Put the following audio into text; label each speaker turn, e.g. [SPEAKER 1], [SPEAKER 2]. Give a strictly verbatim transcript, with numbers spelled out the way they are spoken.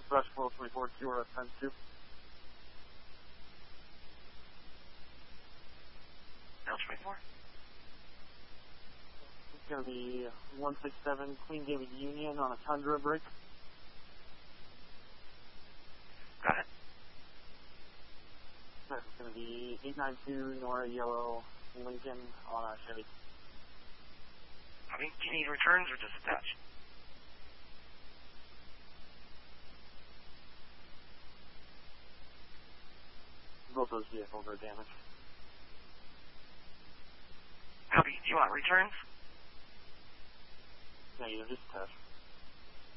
[SPEAKER 1] Rush Flow twenty-four, Q R S times two.
[SPEAKER 2] L twenty-four.
[SPEAKER 1] It's going to be one six seven Queen David Union on a Tundra break.
[SPEAKER 2] Got it.
[SPEAKER 1] That's going to be eight nine two Nora Yellow Lincoln on a Chevy.
[SPEAKER 2] I mean, do you need returns or just attach?
[SPEAKER 1] Both those vehicles are damaged.
[SPEAKER 2] Copy. Do you want returns?
[SPEAKER 1] No, you just attach.